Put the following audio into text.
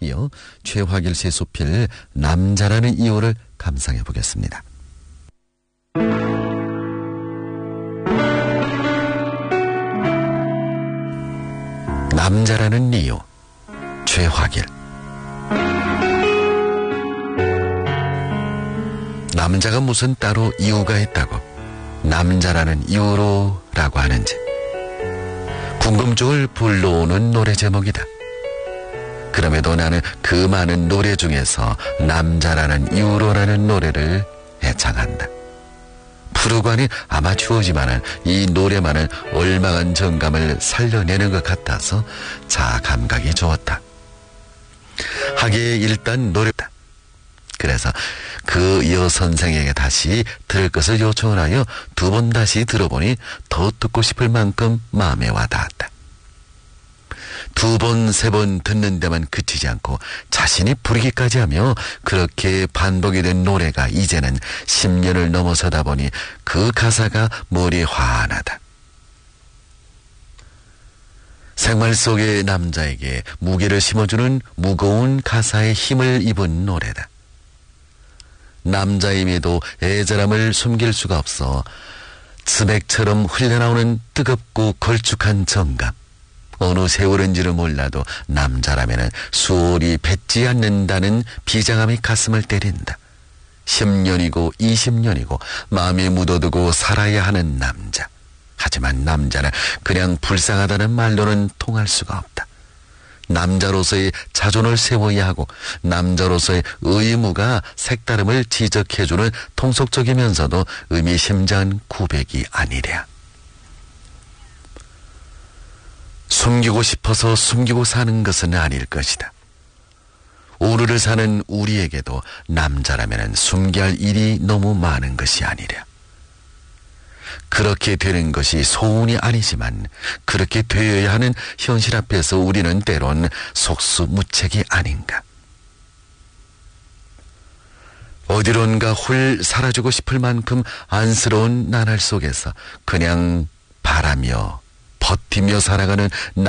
이어 최화길 씨 수필 남자라는 이유를 감상해 보겠습니다. 남자라는 이유, 최화길. 남자가 무슨 따로 이유가 있다고 남자라는 이유로라고 하는지 궁금증을 불러오는 노래 제목이다. 그럼에도 나는 그 많은 노래 중에서 남자라는 이유로라는 노래를 애창한다. 푸르관이 아마추어지만은 이 노래만은 얼마간 정감을 살려내는 것 같아서 자감각이 좋았다. 하기에 일단 노래다. 그래서 그 여선생에게 다시 들을 것을 요청을 하여 두 번 다시 들어보니 더 듣고 싶을 만큼 마음에 와닿았다. 두 번, 세 번 듣는 데만 그치지 않고 자신이 부르기까지 하며 그렇게 반복이 된 노래가 이제는 10년을 넘어서다 보니 그 가사가 머리에 환하다. 생활 속의 남자에게 무게를 심어주는 무거운 가사의 힘을 입은 노래다. 남자임에도 애절함을 숨길 수가 없어 스맥처럼 흘러나오는 뜨겁고 걸쭉한 정감. 어느 세월인지를 몰라도 남자라면은 수월이 뱉지 않는다는 비장함이 가슴을 때린다. 10년이고 20년이고 마음에 묻어두고 살아야 하는 남자. 하지만 남자는 그냥 불쌍하다는 말로는 통할 수가 없다. 남자로서의 자존을 세워야 하고 남자로서의 의무가 색다름을 지적해주는 통속적이면서도 의미심장한 고백이 아니랴. 숨기고 싶어서 숨기고 사는 것은 아닐 것이다. 오늘을 사는 우리에게도 남자라면 숨겨야 할 일이 너무 많은 것이 아니랴. 그렇게 되는 것이 소운이 아니지만 그렇게 되어야 하는 현실 앞에서 우리는 때론 속수무책이 아닌가. 어디론가 훌 사라지고 싶을 만큼 안쓰러운 나날 속에서 그냥 바라며 버티며 살아가는